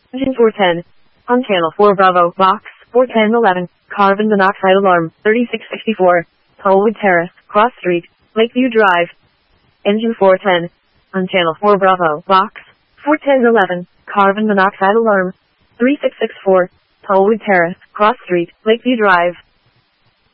Engine 410. On channel 4 Bravo, box 41011, carbon monoxide alarm, 3664, Tollwood Terrace, Cross Street, Lakeview Drive. Engine 410. On channel 4 Bravo, box 41011, carbon monoxide alarm, 3664, Tollwood Terrace, Cross Street, Lakeview Drive.